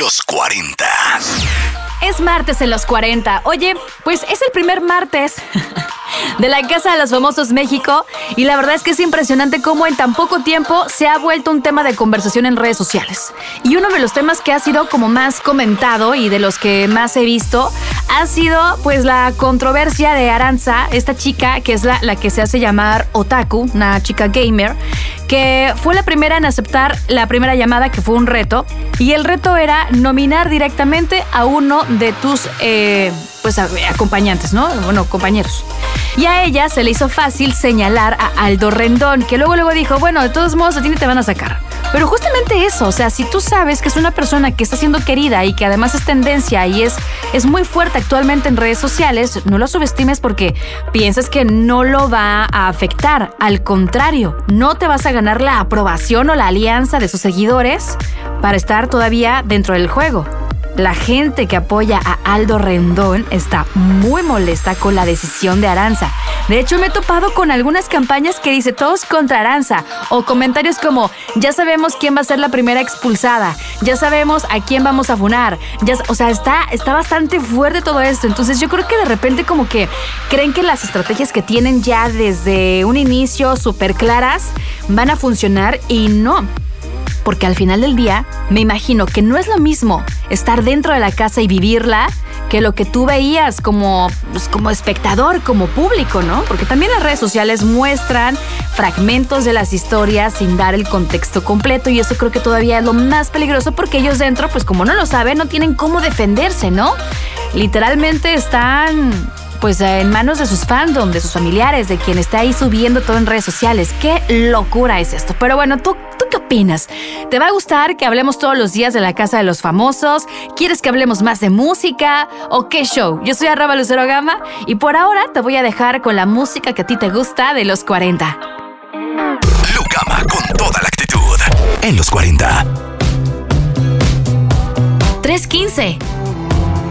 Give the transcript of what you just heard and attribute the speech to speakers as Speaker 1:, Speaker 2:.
Speaker 1: Los 40.
Speaker 2: Es martes en los 40. Oye, pues es el primer martes de la Casa de los Famosos México y la verdad es que es impresionante cómo en tan poco tiempo se ha vuelto un tema de conversación en redes sociales. Y uno de los temas que ha sido como más comentado y de los que más he visto ha sido pues la controversia de Aranza, esta chica que es la que se hace llamar Otaku, una chica gamer, que fue la primera en aceptar la primera llamada, que fue un reto, y el reto era nominar directamente a uno de tus acompañantes, ¿no? Bueno, compañeros. Y a ella se le hizo fácil señalar a Aldo Rendón, que luego dijo, bueno, de todos modos a ti ni te van a sacar. Pero justamente eso, o sea, si tú sabes que es una persona que está siendo querida y que además es tendencia y es muy fuerte actualmente en redes sociales, no lo subestimes porque piensas que no lo va a afectar. Al contrario, no te vas a ganar la aprobación o la alianza de sus seguidores para estar todavía dentro del juego. La gente que apoya a Aldo Rendón está muy molesta con la decisión de Aranza. De hecho, me he topado con algunas campañas que dice todos contra Aranza o comentarios como ya sabemos quién va a ser la primera expulsada, ya sabemos a quién vamos a funar. Está bastante fuerte todo esto. Entonces yo creo que de repente como que creen que las estrategias que tienen ya desde un inicio súper claras van a funcionar y no. Porque al final del día, me imagino que no es lo mismo estar dentro de la casa y vivirla que lo que tú veías como espectador, como público, ¿no? Porque también las redes sociales muestran fragmentos de las historias sin dar el contexto completo y eso creo que todavía es lo más peligroso porque ellos dentro, pues como no lo saben, no tienen cómo defenderse, ¿no? Literalmente están pues en manos de sus fandom, de sus familiares, de quien está ahí subiendo todo en redes sociales. ¡Qué locura es esto! Pero bueno, ¿tú qué opinas? ¿Te va a gustar que hablemos todos los días de la Casa de los Famosos? ¿Quieres que hablemos más de música? ¿O qué show? Yo soy @LuceroGama y por ahora te voy a dejar con la música que a ti te gusta de los 40.
Speaker 1: Lucama con toda la actitud en los 40.
Speaker 2: 3:15.